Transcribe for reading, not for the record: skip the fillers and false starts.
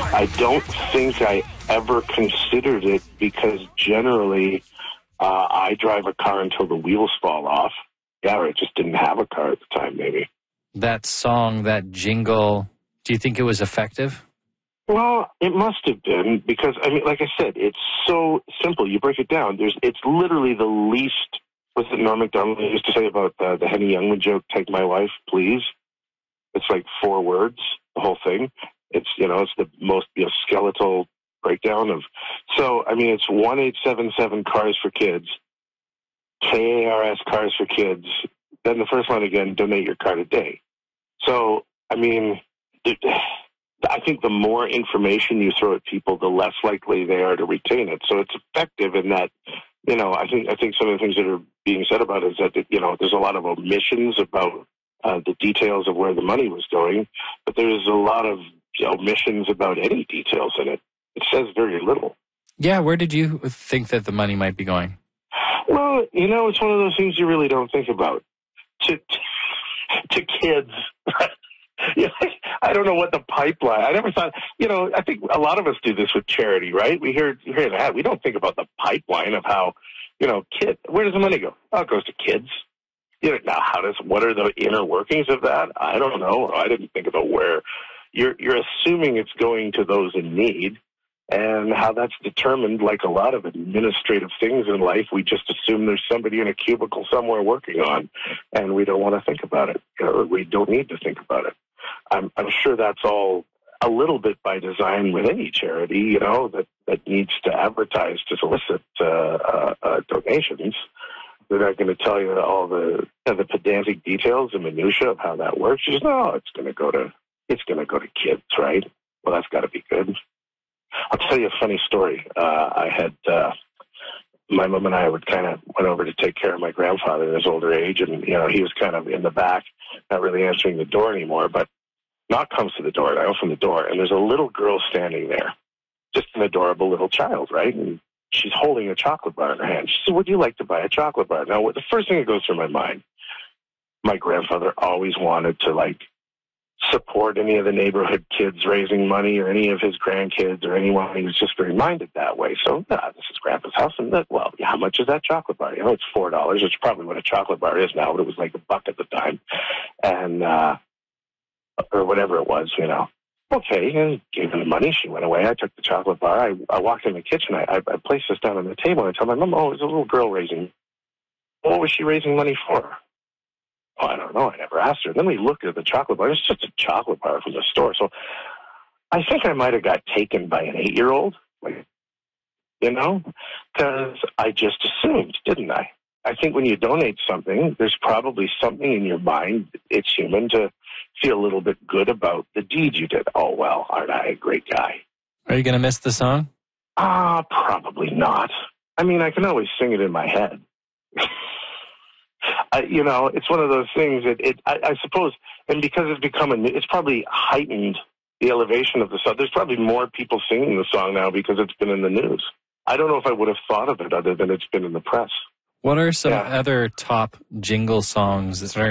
I don't think I ever considered it because generally I drive a car until the wheels fall off. Yeah, or I just didn't have a car at the time, maybe. That song, that jingle, do you think it was effective? Well, it must have been because, I mean, like I said, it's so simple. You break it down. It's literally the least, what's it Norm Macdonald used to say about the Henny Youngman joke, take my wife, please? It's like 4 words, the whole thing. It's the most skeletal breakdown of, so, I mean, it's 1877 Cars for Kids, KARS Cars for Kids, then the first line again, donate your car today. So, I mean, I think the more information you throw at people, the less likely they are to retain it. So it's effective in that, I think some of the things that are being said about it is that, there's a lot of omissions about the details of where the money was going, but there's a lot of omissions about any details in it. It says very little. Yeah, where did you think that the money might be going? Well, it's one of those things you really don't think about. To kids. I don't know what the pipeline. I never thought, I think a lot of us do this with charity, right? We hear that. We don't think about the pipeline of how, kids, where does the money go? Oh, it goes to kids. Now what are the inner workings of that? I don't know. I didn't think about where you're assuming it's going to those in need and how that's determined. Like a lot of administrative things in life, we just assume there's somebody in a cubicle somewhere working on, and we don't want to think about it. We don't need to think about it. I'm sure that's all a little bit by design with any charity, that needs to advertise to solicit donations. They're not going to tell you all the pedantic details and minutia of how that works. You just know it's going to go to kids, right? Well, that's got to be good. I'll tell you a funny story. I had my mom and I went over to take care of my grandfather in his older age, and he was kind of in the back, not really answering the door anymore. But knock comes to the door, and I open the door, and there's a little girl standing there, just an adorable little child, right? And she's holding a chocolate bar in her hand. She said, "Would you like to buy a chocolate bar?" Now, the first thing that goes through my mind, my grandfather always wanted to support any of the neighborhood kids raising money or any of his grandkids or anyone. He was just very minded that way. So, this is Grandpa's house. And how much is that chocolate bar? It's $4, which is probably what a chocolate bar is now, but it was like $1 at the time. And, or whatever it was, Okay, and gave her the money. She went away. I took the chocolate bar. I walked in the kitchen. I placed this down on the table, and I told my mom, it was a little girl raising. What was she raising money for? Oh, I don't know. I never asked her. Then we looked at the chocolate bar. It's just a chocolate bar from the store. So I think I might have got taken by an 8-year-old, because I just assumed, didn't I? I think when you donate something, there's probably something in your mind, it's human, to feel a little bit good about the deed you did. Oh, well, aren't I a great guy? Are you going to miss the song? Probably not. I mean, I can always sing it in my head. It's one of those things that I suppose, and because it's probably heightened the elevation of the song. There's probably more people singing the song now because it's been in the news. I don't know if I would have thought of it other than it's been in the press. What are some other top jingle songs that are